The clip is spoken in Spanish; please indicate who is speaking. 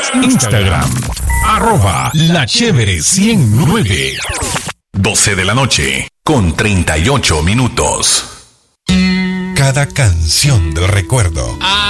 Speaker 1: Instagram, @lachévere109. 12 de la noche, con 38 minutos. Cada canción del recuerdo